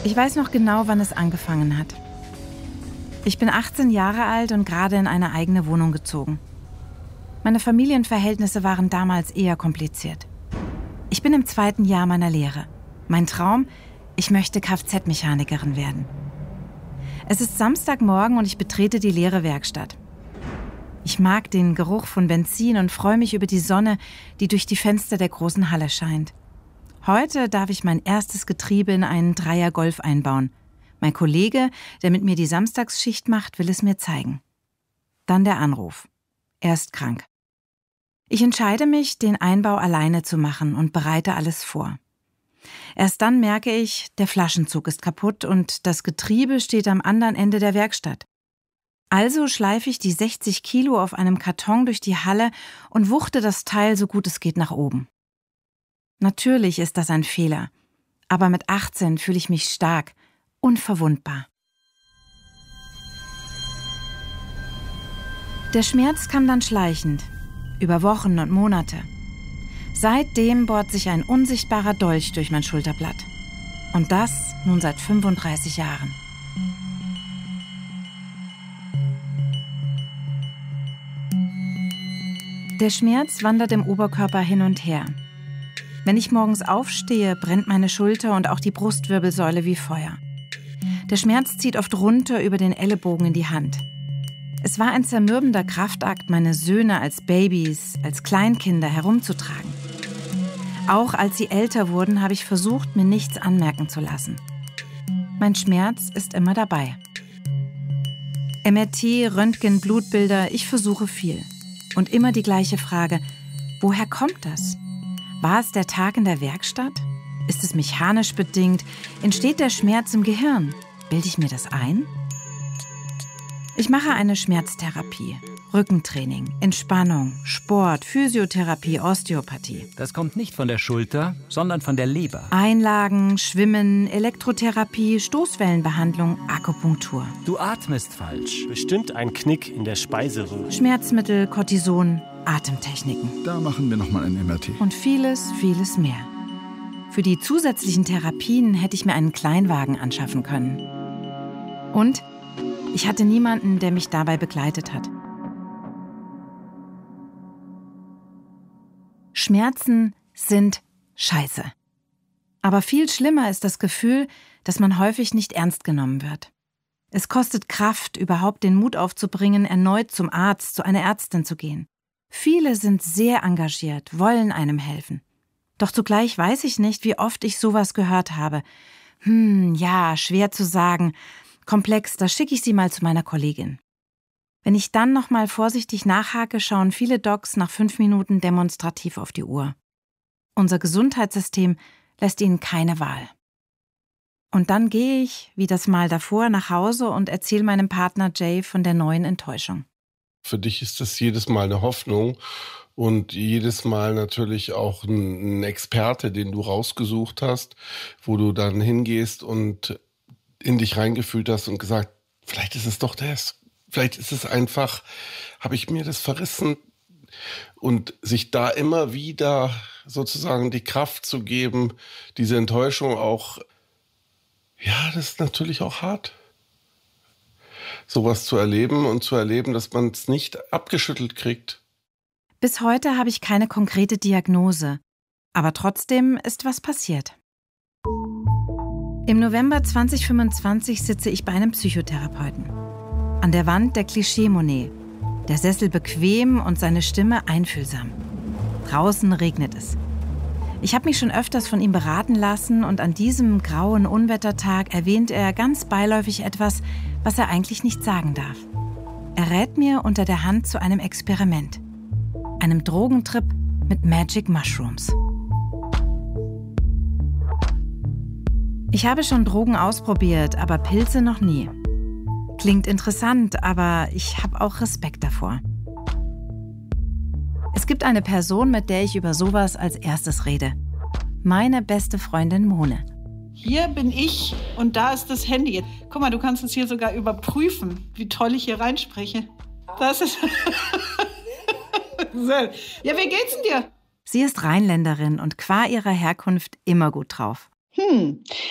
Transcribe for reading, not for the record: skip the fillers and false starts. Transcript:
Ich weiß noch genau, wann es angefangen hat. Ich bin 18 Jahre alt und gerade in eine eigene Wohnung gezogen. Meine Familienverhältnisse waren damals eher kompliziert. Ich bin im 2. Jahr meiner Lehre. Mein Traum? Ich möchte Kfz-Mechanikerin werden. Es ist Samstagmorgen und ich betrete die leere Werkstatt. Ich mag den Geruch von Benzin und freue mich über die Sonne, die durch die Fenster der großen Halle scheint. Heute darf ich mein erstes Getriebe in einen Dreier-Golf einbauen. Mein Kollege, der mit mir die Samstagsschicht macht, will es mir zeigen. Dann der Anruf. Er ist krank. Ich entscheide mich, den Einbau alleine zu machen und bereite alles vor. Erst dann merke ich, der Flaschenzug ist kaputt und das Getriebe steht am anderen Ende der Werkstatt. Also schleife ich die 60 Kilo auf einem Karton durch die Halle und wuchte das Teil so gut es geht nach oben. Natürlich ist das ein Fehler, aber mit 18 fühle ich mich stark, unverwundbar. Der Schmerz kam dann schleichend, über Wochen und Monate. Seitdem bohrt sich ein unsichtbarer Dolch durch mein Schulterblatt. Und das nun seit 35 Jahren. Der Schmerz wandert im Oberkörper hin und her. Wenn ich morgens aufstehe, brennt meine Schulter und auch die Brustwirbelsäule wie Feuer. Der Schmerz zieht oft runter über den Ellenbogen in die Hand. Es war ein zermürbender Kraftakt, meine Söhne als Babys, als Kleinkinder herumzutragen. Auch als sie älter wurden, habe ich versucht, mir nichts anmerken zu lassen. Mein Schmerz ist immer dabei. MRT, Röntgen, Blutbilder, ich versuche viel. Und immer die gleiche Frage: Woher kommt das? War es der Tag in der Werkstatt? Ist es mechanisch bedingt? Entsteht der Schmerz im Gehirn? Bilde ich mir das ein? Ich mache eine Schmerztherapie, Rückentraining, Entspannung, Sport, Physiotherapie, Osteopathie. Das kommt nicht von der Schulter, sondern von der Leber. Einlagen, Schwimmen, Elektrotherapie, Stoßwellenbehandlung, Akupunktur. Du atmest falsch. Bestimmt ein Knick in der Speiseröhre. Schmerzmittel, Cortison, Atemtechniken. Da machen wir nochmal ein MRT. Und vieles, vieles mehr. Für die zusätzlichen Therapien hätte ich mir einen Kleinwagen anschaffen können. Und ich hatte niemanden, der mich dabei begleitet hat. Schmerzen sind scheiße. Aber viel schlimmer ist das Gefühl, dass man häufig nicht ernst genommen wird. Es kostet Kraft, überhaupt den Mut aufzubringen, erneut zum Arzt, zu einer Ärztin zu gehen. Viele sind sehr engagiert, wollen einem helfen. Doch zugleich weiß ich nicht, wie oft ich sowas gehört habe. Ja, schwer zu sagen. Komplex, da schicke ich Sie mal zu meiner Kollegin. Wenn ich dann noch mal vorsichtig nachhake, schauen viele Docs nach 5 Minuten demonstrativ auf die Uhr. Unser Gesundheitssystem lässt ihnen keine Wahl. Und dann gehe ich, wie das Mal davor, nach Hause und erzähle meinem Partner Jay von der neuen Enttäuschung. Für dich ist das jedes Mal eine Hoffnung und jedes Mal natürlich auch ein Experte, den du rausgesucht hast, wo du dann hingehst und in dich reingefühlt hast und gesagt, vielleicht ist es doch das. Vielleicht ist es einfach, habe ich mir das verrissen? Und sich da immer wieder sozusagen die Kraft zu geben, diese Enttäuschung auch, ja, das ist natürlich auch hart. Sowas zu erleben und zu erleben, dass man es nicht abgeschüttelt kriegt. Bis heute habe ich keine konkrete Diagnose, aber trotzdem ist was passiert. Im November 2025 sitze ich bei einem Psychotherapeuten. An der Wand der Klischee-Monet. Der Sessel bequem und seine Stimme einfühlsam. Draußen regnet es. Ich habe mich schon öfters von ihm beraten lassen und an diesem grauen Unwettertag erwähnt er ganz beiläufig etwas, was er eigentlich nicht sagen darf. Er rät mir unter der Hand zu einem Experiment. Einem Drogentrip mit Magic Mushrooms. Ich habe schon Drogen ausprobiert, aber Pilze noch nie. Klingt interessant, aber ich habe auch Respekt davor. Es gibt eine Person, mit der ich über sowas als erstes rede. Meine beste Freundin Mone. Hier bin ich und da ist das Handy. Guck mal, du kannst es hier sogar überprüfen, wie toll ich hier reinspreche. Das ist... Ja, wie geht's denn dir? Sie ist Rheinländerin und qua ihrer Herkunft immer gut drauf.